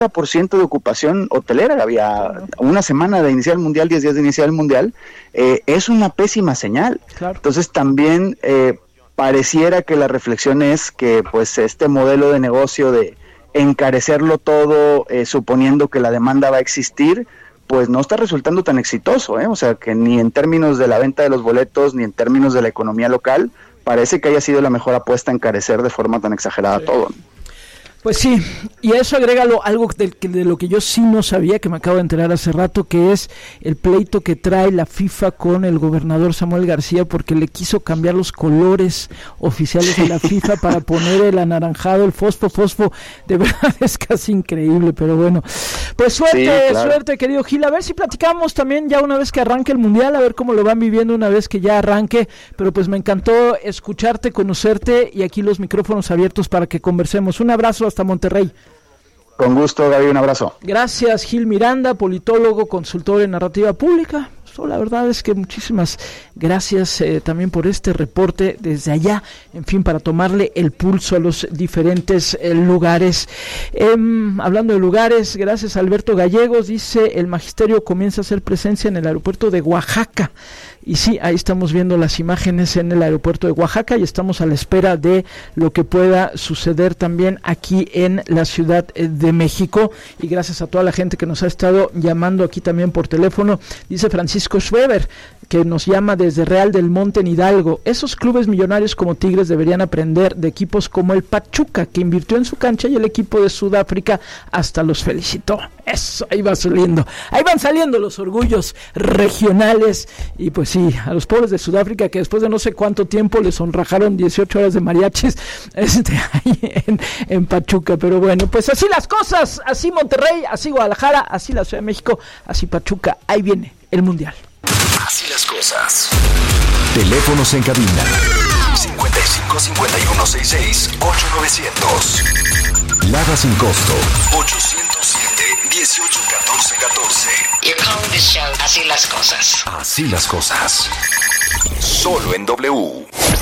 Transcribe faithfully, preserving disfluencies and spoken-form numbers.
por ciento de ocupación hotelera, había una semana de iniciar el Mundial, diez días de iniciar el Mundial, eh, es una pésima señal. Claro. Entonces también eh, pareciera que la reflexión es que pues este modelo de negocio de encarecerlo todo, eh, suponiendo que la demanda va a existir, pues no está resultando tan exitoso, ¿eh? O sea, que ni en términos de la venta de los boletos, ni en términos de la economía local, parece que haya sido la mejor apuesta encarecer de forma tan exagerada sí. todo. Pues sí, y a eso agrégalo algo de, de lo que yo sí no sabía, que me acabo de enterar hace rato, que es el pleito que trae la FIFA con el gobernador Samuel García, porque le quiso cambiar los colores oficiales de la FIFA para poner el anaranjado, el fosfo, fosfo, de verdad es casi increíble, pero bueno, pues suerte, sí, claro. suerte querido Gil, a ver si platicamos también ya una vez que arranque el Mundial, a ver cómo lo van viviendo una vez que ya arranque, pero pues me encantó escucharte, conocerte, y aquí los micrófonos abiertos para que conversemos. Un abrazo hasta Monterrey. Con gusto, Gaby, un abrazo. Gracias, Gil Miranda, politólogo, consultor en narrativa pública. So, la verdad es que muchísimas gracias eh, también por este reporte desde allá, en fin, para tomarle el pulso a los diferentes eh, lugares. Eh, hablando de lugares, gracias a Alberto Gallegos, dice, el magisterio comienza a hacer presencia en el aeropuerto de Oaxaca. Y sí, ahí estamos viendo las imágenes en el aeropuerto de Oaxaca y estamos a la espera de lo que pueda suceder también aquí en la Ciudad de México. Y gracias a toda la gente que nos ha estado llamando aquí también por teléfono. Dice Francisco Schweber, que nos llama desde Real del Monte en Hidalgo. Esos clubes millonarios como Tigres deberían aprender de equipos como el Pachuca, que invirtió en su cancha, y el equipo de Sudáfrica hasta los felicitó. Eso, ahí va saliendo, ahí van saliendo los orgullos regionales. Y pues sí, a los pobres de Sudáfrica, que después de no sé cuánto tiempo les sonrajaron dieciocho horas de mariachis este, ahí en, en Pachuca. Pero bueno, pues así las cosas, así Monterrey, así Guadalajara, así la Ciudad de México, así Pachuca. Ahí viene el Mundial. Así las cosas. Teléfonos en cabina cincuenta y cinco, cincuenta y uno, sesenta y seis, ocho novecientos. Lada sin costo ochocientos siete, dieciocho, catorce, catorce. You're calling this show Así las cosas. Así las cosas. Solo en W.